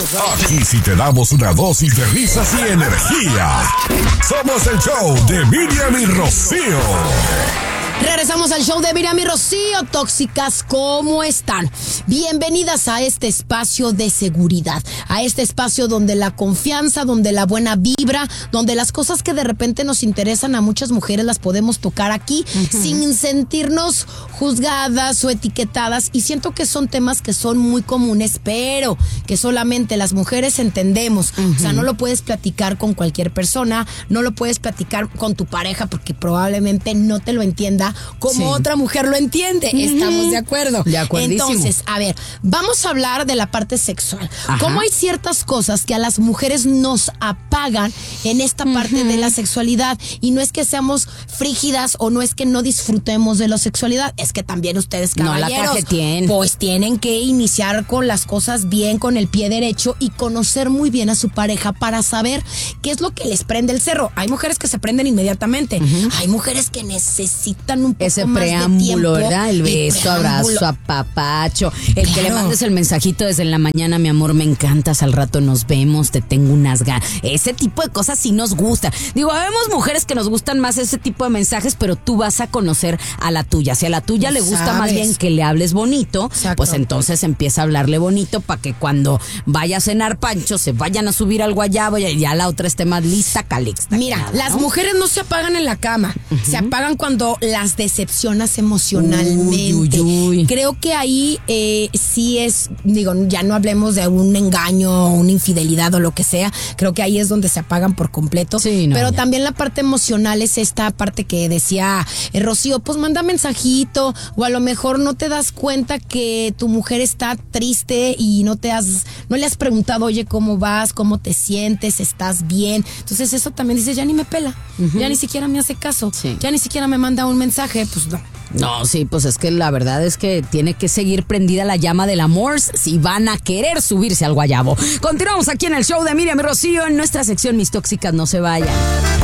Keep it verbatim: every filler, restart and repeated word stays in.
Aquí sí te damos una dosis de risas y energía. Somos el show de Miriam y Rocío. Regresamos al show de Miriam y Rocío. Tóxicas, ¿cómo están? Bienvenidas a este espacio de seguridad, a este espacio donde la confianza, donde la buena vibra, donde las cosas que de repente nos interesan a muchas mujeres las podemos tocar aquí, uh-huh, sin sentirnos juzgadas o etiquetadas. Y siento que son temas que son muy comunes, pero que solamente las mujeres entendemos. Uh-huh. O sea, no lo puedes platicar con cualquier persona, no lo puedes platicar con tu pareja porque probablemente no te lo entienda como sí. otra mujer lo entiende. Uh-huh. ¿Estamos de acuerdo? De acuerdísimo. Entonces, a ver, vamos a hablar de la parte sexual. Ajá. ¿Cómo hay ciertas cosas que a las mujeres nos apagan en esta parte uh-huh. de la sexualidad? Y no es que seamos frígidas o no es que no disfrutemos de la sexualidad, es que también ustedes, caballeros, no la cajeteen. Pues tienen que iniciar con las cosas bien, con el pie derecho y conocer muy bien a su pareja para saber qué es lo que les prende el cerro. Hay mujeres que se prenden inmediatamente. Uh-huh. Hay mujeres que necesitan un poco ese más preámbulo, de tiempo, ¿verdad? El beso, abrazo, apapacho. El claro. que le mandes el mensajito desde la mañana, mi amor, me encantas, al rato nos vemos, te tengo unas ganas. Ese tipo de cosas sí nos gusta. Digo, vemos mujeres que nos gustan más ese tipo de mensajes, pero tú vas a conocer a la tuya. Si a la tuya le gusta más bien que le hables bonito, exacto, pues entonces empieza a hablarle bonito para que cuando vaya a cenar Pancho se vayan a subir al guayabo y ya la otra esté más lista, calixta. Mira, nada, las ¿no? mujeres no se apagan en la cama, uh-huh. se apagan cuando las decepcionas emocionalmente. Uy, uy, uy. Creo que ahí eh, sí es, digo, ya no hablemos de un engaño, una infidelidad o lo que sea. Creo que ahí es donde se apagan por completo. Sí, no, pero ya. también la parte emocional es esta parte que decía eh, Rocío, pues manda mensajito, o a lo mejor no te das cuenta que tu mujer está triste y no te has, no le has preguntado, oye, ¿cómo vas? ¿Cómo te sientes? ¿Estás bien? Entonces eso también dice, ya ni me pela, uh-huh. ya ni siquiera me hace caso, sí. ya ni siquiera me manda un mensaje, pues no. No, sí, pues es que la verdad es que tiene que seguir prendida la llama del amor si van a querer subirse al guayabo. Continuamos aquí en el show de Miriam y Rocío en nuestra sección Mis Tóxicas, no se vayan.